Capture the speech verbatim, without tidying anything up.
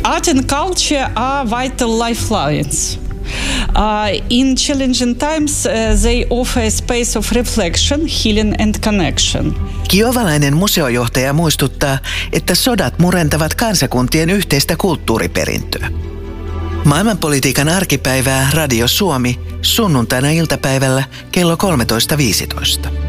Art and culture are vital lifelines. Uh, in challenging times, uh, they offer a space of reflection, healing and connection. Kiovalainen museojohtaja muistuttaa, että sodat murentavat kansakuntien yhteistä kulttuuriperintöä. Maailmanpolitiikan arkipäivää Radio Suomi sunnuntaina iltapäivällä kello kolmetoista viisitoista.